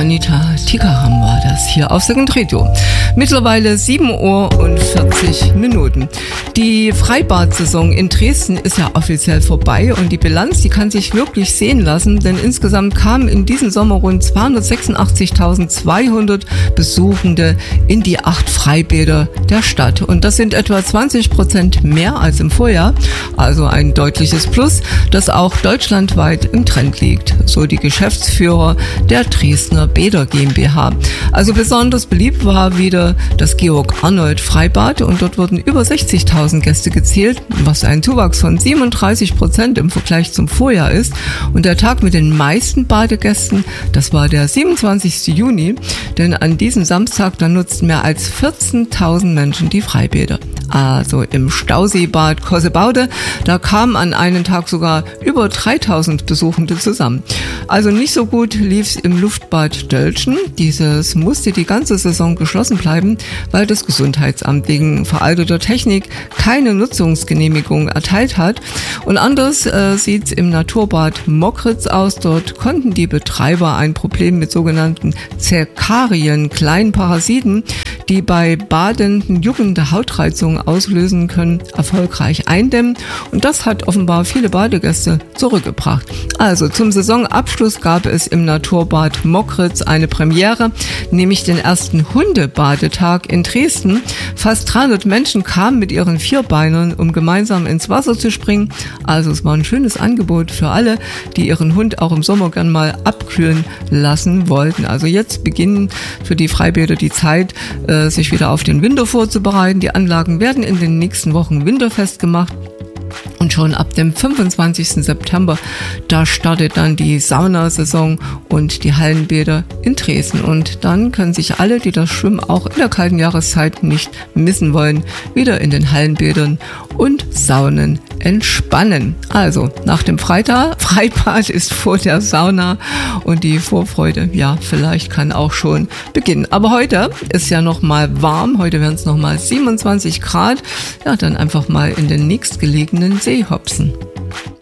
Anita Tikaram war das hier auf Second Radio. Mittlerweile 7:40 Uhr. Die Freibad-Saison in Dresden ist ja offiziell vorbei und die Bilanz, die kann sich wirklich sehen lassen, denn insgesamt kamen in diesem Sommer rund 286.200 Besuchende in die 8 Freibäder der Stadt. Und das sind etwa 20% mehr als im Vorjahr, also ein deutliches Plus, das auch deutschlandweit im Trend liegt, so die Geschäftsführer der Dresdner Bäder GmbH. Also besonders beliebt war wieder das Georg-Arnold Freibad und dort wurden über 60.000 Gäste gezählt, was ein Zuwachs von 37% im Vergleich zum Vorjahr ist. Und der Tag mit den meisten Badegästen, das war der 27. Juni, denn an diesem Samstag, da nutzten mehr als 14.000 Menschen die Freibäder. Also im Stauseebad Kossebaude, da kamen an einem Tag sogar über 3.000 Besuchende zusammen. Also nicht so gut lief's im Luftbad Dölschen. Dieses musste die ganze Saison geschlossen bleiben, weil das Gesundheitsamt wegen veralteter Technik keine Nutzungsgenehmigung erteilt hat. Und anders sieht's im Naturbad Mockritz aus. Dort konnten die Betreiber ein Problem mit sogenannten Zerkarien, kleinen Parasiten, die bei Badenden juckende Hautreizungen auslösen können, erfolgreich eindämmen. Und das hat offenbar viele Badegäste zurückgebracht. Also zum Saisonabschluss gab es im Naturbad Mockritz eine Premiere, nämlich den ersten Hundebadetag in Dresden. Fast 300 Menschen kamen mit ihren Vierbeinern, um gemeinsam ins Wasser zu springen. Also es war ein schönes Angebot für alle, die ihren Hund auch im Sommer gern mal abkühlen lassen wollten. Also jetzt beginnen für die Freibäder die Zeit, sich wieder auf den Winter vorzubereiten. Die Anlagen werden in den nächsten Wochen winterfest gemacht. Und schon ab dem 25. September, da startet dann die Saunasaison und die Hallenbäder in Dresden. Und dann können sich alle, die das Schwimmen auch in der kalten Jahreszeit nicht missen wollen, wieder in den Hallenbädern und Saunen entspannen. Also nach dem Freibad ist vor der Sauna und die Vorfreude, ja, vielleicht kann auch schon beginnen. Aber heute ist ja noch mal warm. Heute werden es noch mal 27 Grad. Ja, dann einfach mal in den nächstgelegenen See hopsen.